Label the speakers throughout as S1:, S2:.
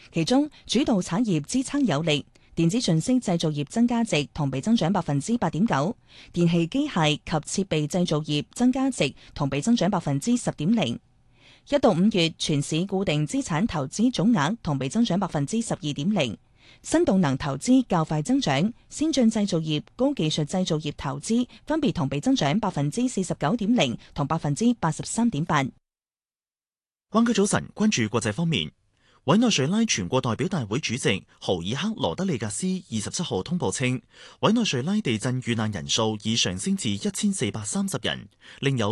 S1: 其中主導產業支撐有力，電子信息製造業增加值同比增長8.9%，電氣機械及設備製造業增加值同比增長10.0%。1到5月全市固定資產投資總額同比增長12.0%，新動能投資較快增長，先進製造業、高技術製造業投資分別同比增長49.0%同83.8%。
S2: 灣區早晨，關注國際方面。委內瑞拉全國代表大會主席豪爾克羅德里格斯27號通報稱，委內瑞拉地震遇難人數已上升至1430人，另有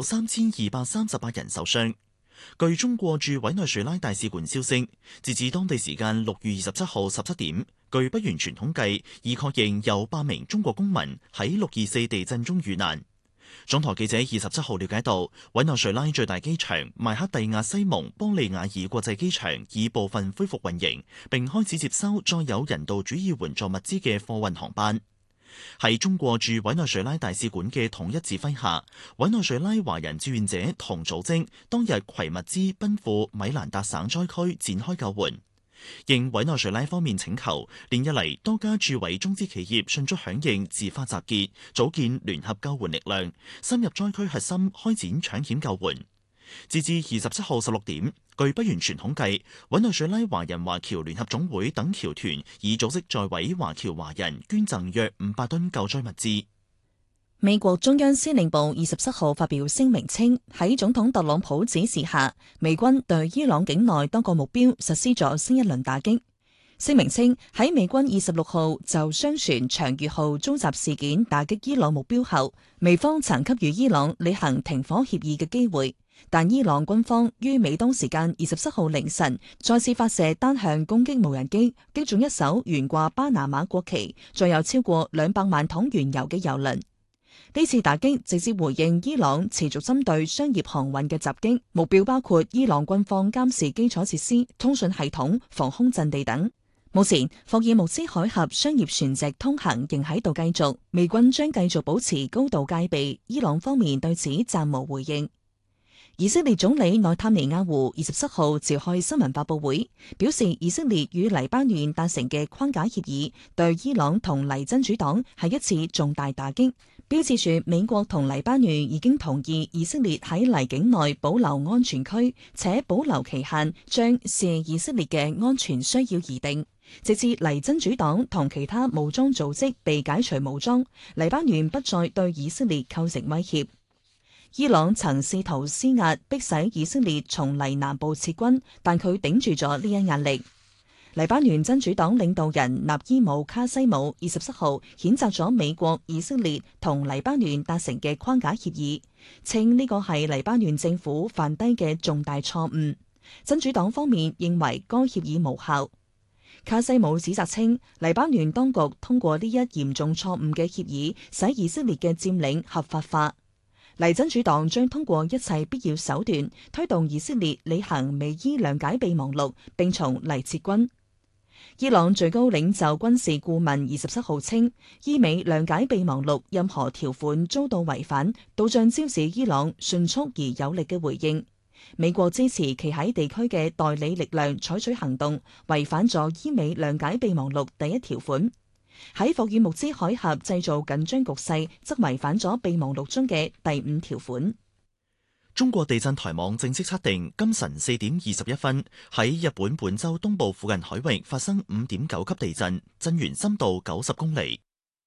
S2: 3238人受傷。據中國駐委內瑞拉大使館消息，截至當地時間6月27號17點，據不完全統計，已確認有8名中國公民喺624地震中遇難。總台記者27號了解到，委內瑞拉最大機場邁克蒂亞西蒙波利亞爾國際機場已部分恢復運營，並開始接收載有人道主義援助物資嘅貨運航班。喺中國駐委內瑞拉大使館嘅統一指揮下，委內瑞拉華人志願者同組織當日攜物資奔赴米蘭達省災區展開救援。應委內瑞拉方面請求，連日嚟多家駐委中資企業迅速響應，自發集結，組建聯合救援力量，深入災區核心開展搶險救援。截至27號16點，據不完全統計，委內瑞拉華人華僑聯合總會等僑團已組織在委華僑華人捐贈約500噸救災物資。
S1: 美國中央司令部27號發表聲明稱，喺總統特朗普指示下，美軍對伊朗境內多個目標實施咗新一輪打擊。聲明稱，喺美軍26號就商船長月號遭襲事件打擊伊朗目標後，美方曾給予伊朗履行停火協議嘅機會，但伊朗軍方於美東時間27號凌晨再次發射單向攻擊無人機，擊中一艘懸掛巴拿馬國旗、載有超過200萬桶原油嘅油輪。呢次打擊直接回應伊朗持續針對商業航運嘅襲擊，目標包括伊朗軍方監視基礎設施、通訊系統、防空陣地等。目前，霍爾木茲海峽商業船隻通行仍喺度繼續，美軍將繼續保持高度戒備。伊朗方面對此暫無回應。以色列總理內塔尼亞胡27號召開新聞發佈會，表示以色列與黎巴嫩達成嘅框架協議對伊朗同黎真主黨係一次重大打擊，標誌住美國同黎巴嫩已經同意以色列喺黎境內保留安全區，且保留期限將視以色列嘅安全需要而定，直至黎真主黨同其他武裝組織被解除武裝，黎巴嫩不再對以色列構成威脅。伊朗曾試圖施壓迫使以色列從黎南部撤軍，但佢頂住咗呢一壓力。黎巴嫩真主黨領導人納伊姆卡西姆27號譴責咗美國、以色列同黎巴嫩達成嘅框架協議，稱呢個係黎巴嫩政府犯低嘅重大錯誤。真主黨方面認為該協議無效。卡西姆指責稱，黎巴嫩當局通過呢一嚴重錯誤嘅協議，使以色列嘅佔領合法化。黎真主黨將通過一切必要手段推動以色列履行美伊諒解備忘錄，並從黎撤軍。伊朗最高領袖軍事顧問27號稱，伊美諒解備忘錄任何條款遭到違反，都將招致伊朗迅速而有力嘅回應。美國支持其喺地區嘅代理力量採取行動，違反咗伊美諒解備忘錄第1條款。喺霍爾木茲海峽製造緊張局勢，則違反咗備忘錄中嘅第5條款。
S2: 中國地震台網正式測定，今晨4點21分喺日本本州東部附近海域發生5.9級地震，震源深度90公里。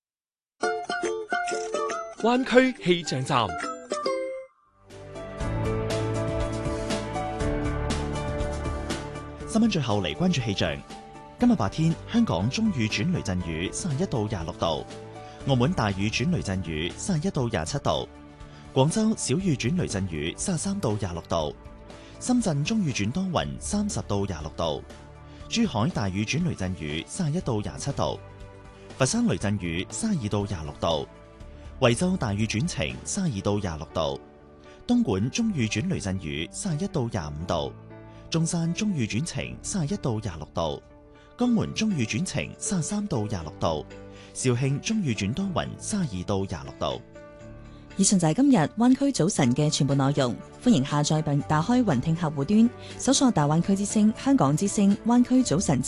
S3: 灣區氣象站。
S2: 新聞最後嚟關注氣象。今日白天，香港中雨轉雷陣雨31到26度；澳門大雨轉雷陣雨31到27度；廣州小雨轉雷陣雨33到26度；深圳中雨轉多雲30到26度；珠海大雨轉雷陣雨31到27度；佛山雷陣雨32到26度；惠州大雨轉晴32到26度；東莞中雨轉雷陣雨31到25度；中山中雨轉晴31到26度。江門中雨轉晴33到26度，肇慶中雨轉多雲32到26度。
S1: 以上就係今日灣區早晨嘅全部內容，歡迎下載並打開雲聽客戶端，搜索大灣區之聲、香港之聲、灣區早晨節